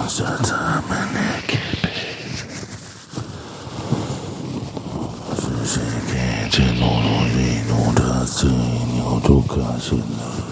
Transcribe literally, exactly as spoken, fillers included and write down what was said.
是咱们的一辈子，是谁给这懦弱易怒的岁牛都可信了？